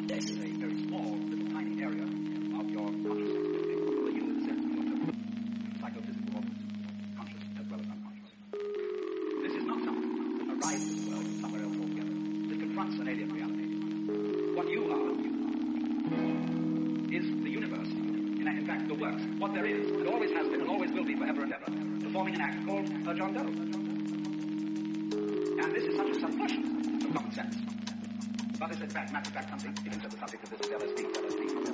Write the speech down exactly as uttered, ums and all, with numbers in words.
This is a very small, little tiny area of your consciousness. For you, in the sense of your psychophysical or conscious as well as unconscious. This is not something that arrives in the world from somewhere else altogether. It confronts an alien reality. What you are is the universe. In, in fact, the works. What there is, and always has been, and always will be forever and ever, performing an act called a John Doe. And this is such a subversion of common sense. But is in fact, matter of fact, something, even to the subject of this L S D, L S D.